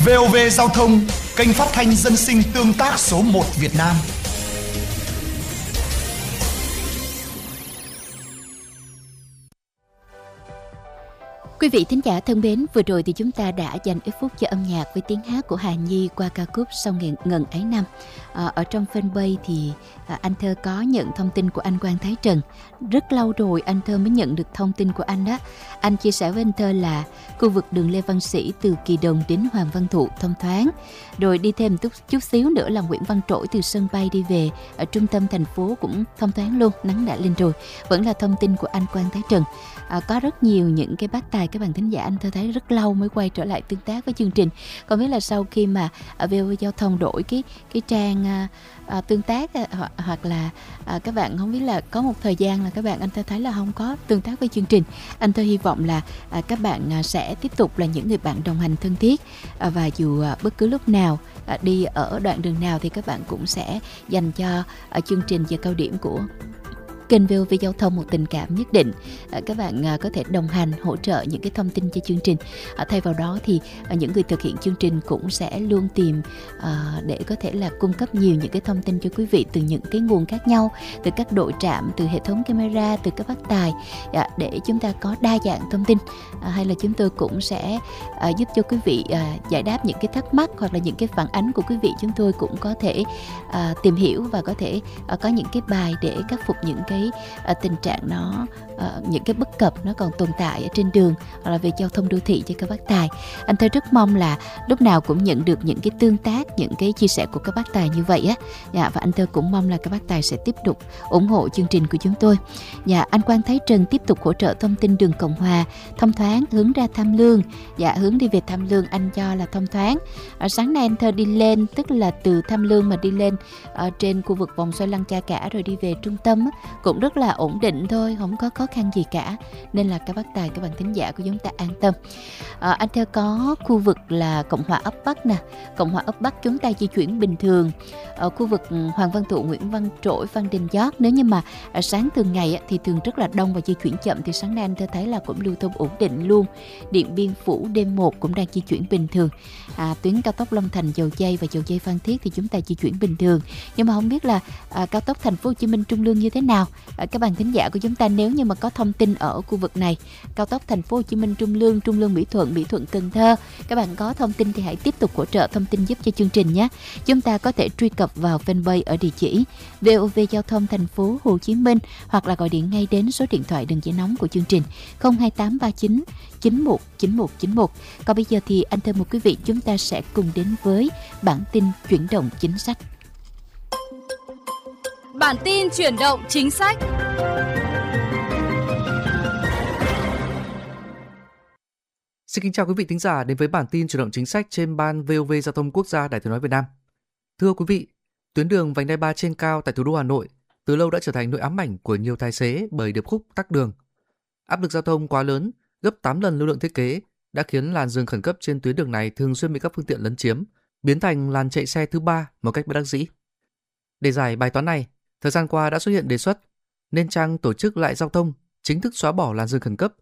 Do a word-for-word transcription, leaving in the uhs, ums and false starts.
vê o vê Giao thông, kênh phát thanh dân sinh tương tác số một Việt Nam. Quý vị thính giả thân mến, vừa rồi thì chúng ta đã dành ít phút cho âm nhạc với tiếng hát của Hà Nhi qua ca khúc Sau ngần, ngần ấy năm. À, ở trong fanpage thì à, anh Thơ có nhận thông tin của anh Quang Thái Trần. Rất lâu rồi anh Thơ mới nhận được thông tin của anh đó. Anh chia sẻ với anh Thơ là khu vực đường Lê Văn Sĩ từ Kỳ Đồng đến Hoàng Văn Thụ thông thoáng. Rồi đi thêm chút, chút xíu nữa là Nguyễn Văn Trỗi từ sân bay đi về ở trung tâm thành phố cũng thông thoáng luôn, nắng đã lên rồi. Vẫn là thông tin của anh Quang Thái Trần. À, có rất nhiều những cái bác tài các bạn thính giả anh Thơ thấy rất lâu mới quay trở lại tương tác với chương trình. Còn biết là sau khi mà ở vê o vê Giao thông đổi cái cái trang à, à, tương tác à, hoặc, hoặc là à, các bạn không biết là có một thời gian là các bạn anh Thơ thấy là không có tương tác với chương trình. Anh Thơ hy vọng là à, các bạn à, sẽ tiếp tục là những người bạn đồng hành thân thiết à, và dù à, bất cứ lúc nào à, đi ở đoạn đường nào thì các bạn cũng sẽ dành cho à, chương trình giờ cao điểm của kênh vê o vê Giao thông một tình cảm nhất định. À, các bạn à, có thể đồng hành hỗ trợ những cái thông tin cho chương trình. À, thay vào đó thì à, những người thực hiện chương trình cũng sẽ luôn tìm à, để có thể là cung cấp nhiều những cái thông tin cho quý vị từ những cái nguồn khác nhau, từ các đội trạm, từ hệ thống camera, từ các bác tài à, để chúng ta có đa dạng thông tin. À, hay là chúng tôi cũng sẽ à, giúp cho quý vị à, giải đáp những cái thắc mắc hoặc là những cái phản ánh của quý vị. Chúng tôi cũng có thể à, tìm hiểu và có thể à, có những cái bài để khắc phục những cái Uh, tình trạng nó uh, những cái bất cập nó còn tồn tại ở trên đường hoặc là về giao thông đô thị cho các bác tài. Anh Thơ rất mong là lúc nào cũng nhận được những cái tương tác, những cái chia sẻ của các bác tài như vậy á. Dạ, và anh Thơ cũng mong là các bác tài sẽ tiếp tục ủng hộ chương trình của chúng tôi. Dạ, anh Quang Thái Trần tiếp tục hỗ trợ thông tin đường Cộng Hòa thông thoáng hướng ra Tham Lương. Dạ, hướng đi về Tham Lương anh cho là thông thoáng. Ở sáng nay anh Thơ đi lên, tức là từ Tham Lương mà đi lên ở trên khu vực vòng xoay Lăng Cha Cả rồi đi về trung tâm á, cũng rất là ổn định thôi, không có khó khăn gì cả, nên là các bác tài, các bạn thính giả của chúng ta an tâm. À, anh Thơ có khu vực là Cộng Hòa ấp Bắc nè, Cộng Hòa ấp Bắc chúng ta di chuyển bình thường. Ở khu vực Hoàng Văn Thụ, Nguyễn Văn Trỗi, Phan Đình Giót, nếu như mà sáng thường ngày thì thường rất là đông và di chuyển chậm, thì sáng nay anh Thơ thấy là cũng lưu thông ổn định luôn. Điện Biên Phủ đêm một cũng đang di chuyển bình thường. À, tuyến cao tốc Long Thành, Dầu Giây và Dầu Giây Phan Thiết thì chúng ta di chuyển bình thường. Nhưng mà không biết là à, cao tốc Thành phố Hồ Chí Minh Trung Lương như thế nào? À, các bạn thính giả của chúng ta nếu như mà có thông tin ở khu vực này, cao tốc Thành phố Hồ Chí Minh Trung Lương, Trung Lương Mỹ Thuận, Mỹ Thuận Cần Thơ, các bạn có thông tin thì hãy tiếp tục hỗ trợ thông tin giúp cho chương trình nhé. Chúng ta có thể truy cập vào fanpage ở địa chỉ vê o vê Giao thông Thành phố Hồ Chí Minh hoặc là gọi điện ngay đến số điện thoại đường dây nóng của chương trình không hai tám ba chín chín một chín một chín một. Còn bây giờ thì anh Thơ mời quý vị chúng ta sẽ cùng đến với bản tin chuyển động chính sách. Bản tin chuyển động chính sách. Xin kính chào quý vị thính giả đến với bản tin chuyển động chính sách trên ban vê o vê Giao thông Quốc gia Đài Tiếng nói Việt Nam. Thưa quý vị, tuyến đường vành đai ba trên cao tại thủ đô Hà Nội từ lâu đã trở thành nỗi ám ảnh của nhiều tài xế bởi điệp khúc tắc đường. Áp lực giao thông quá lớn, gấp tám lần lưu lượng thiết kế, đã khiến làn dừng khẩn cấp trên tuyến đường này thường xuyên bị các phương tiện lấn chiếm, biến thành làn chạy xe thứ ba một cách bất đắc dĩ. Để giải bài toán này, thời gian qua đã xuất hiện đề xuất nên Trang tổ chức lại giao thông chính thức xóa bỏ làn dừng khẩn cấp